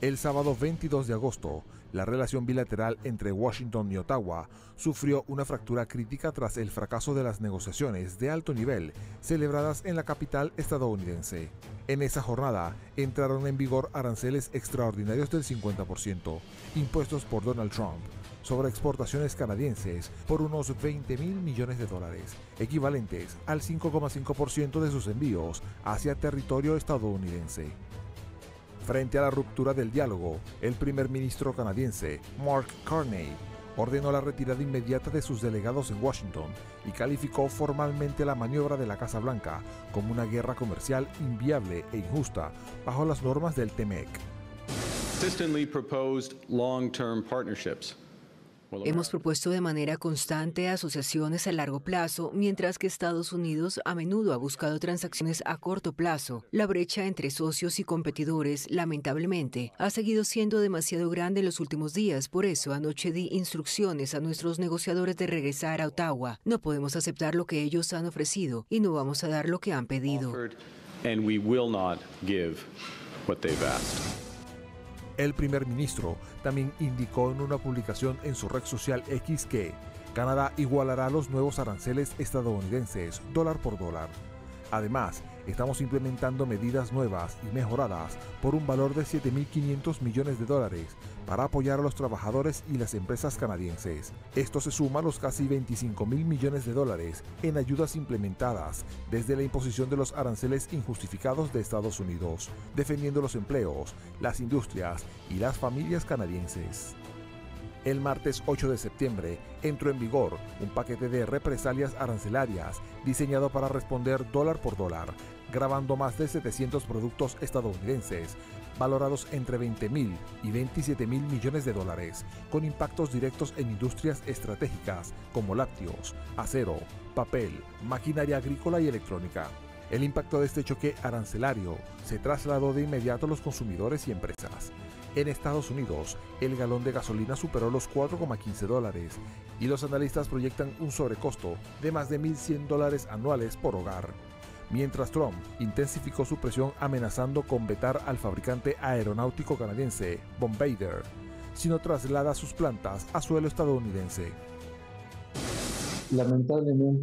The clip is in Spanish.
El sábado 22 de agosto, la relación bilateral entre Washington y Ottawa sufrió una fractura crítica tras el fracaso de las negociaciones de alto nivel celebradas en la capital estadounidense. En esa jornada entraron en vigor aranceles extraordinarios del 50%, impuestos por Donald Trump, sobre exportaciones canadienses por unos $20.000 millones, equivalentes al 5,5% de sus envíos hacia territorio estadounidense. Frente a la ruptura del diálogo, el primer ministro canadiense, Mark Carney, ordenó la retirada inmediata de sus delegados en Washington y calificó formalmente la maniobra de la Casa Blanca como una guerra comercial inviable e injusta bajo las normas del TMEC. Hemos propuesto de manera constante asociaciones a largo plazo, mientras que Estados Unidos a menudo ha buscado transacciones a corto plazo. La brecha entre socios y competidores, lamentablemente, ha seguido siendo demasiado grande en los últimos días. Por eso, anoche di instrucciones a nuestros negociadores de regresar a Ottawa. No podemos aceptar lo que ellos han ofrecido y no vamos a dar lo que han pedido. El primer ministro también indicó en una publicación en su red social X que Canadá igualará los nuevos aranceles estadounidenses dólar por dólar. Además, estamos implementando medidas nuevas y mejoradas por un valor de $7.500 millones para apoyar a los trabajadores y las empresas canadienses. Esto se suma a los casi $25.000 millones en ayudas implementadas desde la imposición de los aranceles injustificados de Estados Unidos, defendiendo los empleos, las industrias y las familias canadienses. El martes 8 de septiembre entró en vigor un paquete de represalias arancelarias diseñado para responder dólar por dólar, gravando más de 700 productos estadounidenses, valorados entre $20.000 y $27.000 millones, con impactos directos en industrias estratégicas como lácteos, acero, papel, maquinaria agrícola y electrónica. El impacto de este choque arancelario se trasladó de inmediato a los consumidores y empresas. En Estados Unidos, el galón de gasolina superó los $4,15 y los analistas proyectan un sobrecosto de más de $1.100 anuales por hogar. Mientras Trump intensificó su presión amenazando con vetar al fabricante aeronáutico canadiense Bombardier si no traslada sus plantas a suelo estadounidense. Lamentablemente